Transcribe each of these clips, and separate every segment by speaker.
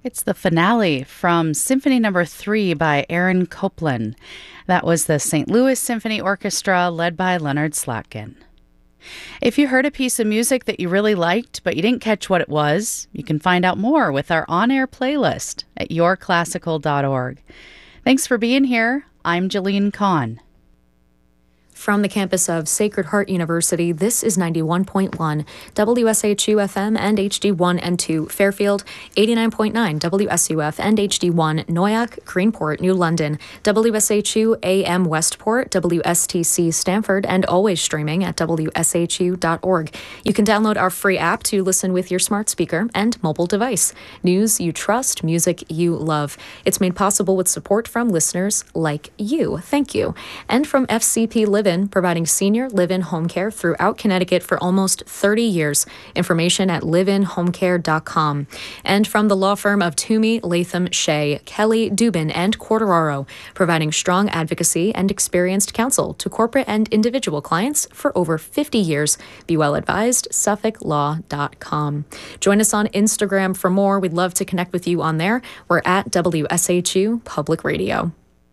Speaker 1: It's the finale from Symphony Number 3 by Aaron Copland. That was the St. Louis Symphony Orchestra led by Leonard Slatkin. If you heard a piece of music that you really liked but you didn't catch what it was, you can find out more with our on-air playlist at yourclassical.org. Thanks for being here. I'm Jillian Kahn.
Speaker 2: From the campus of Sacred Heart University, this is 91.1 WSHU-FM and HD1 and 2 Fairfield, 89.9 WSUF and HD1 Noyac, Greenport, New London, WSHU AM Westport, WSTC Stamford, and always streaming at WSHU.org. You can download our free app to listen with your smart speaker and mobile device. News you trust, music you love. It's made possible with support from listeners like you. Thank you. And from FCP Live-In, providing senior live-in home care throughout Connecticut for almost 30 years. Information at liveinhomecare.com. And from the law firm of Toomey, Latham, Shea, Kelly, Dubin, and Quartararo, providing strong advocacy and experienced counsel to corporate and individual clients for over 50 years. Be well advised, suffolklaw.com. Join us on Instagram for more. We'd love to connect with you on there. We're at WSHU Public Radio.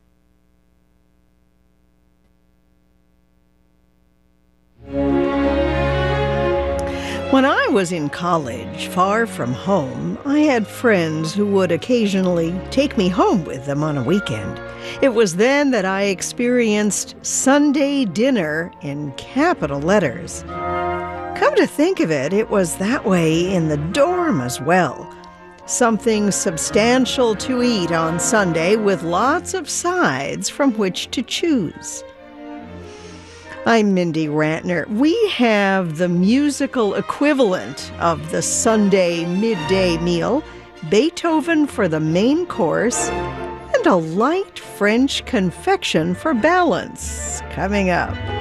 Speaker 3: When I was in college, far from home, I had friends who would occasionally take me home with them on a weekend. It was then that I experienced Sunday dinner in capital letters. Come to think of it, it was that way in the dorm as well. Something substantial to eat on Sunday with lots of sides from which to choose. I'm Mindy Rantner. We have the musical equivalent of the Sunday midday meal, Beethoven for the main course, and a light French confection for balance coming up.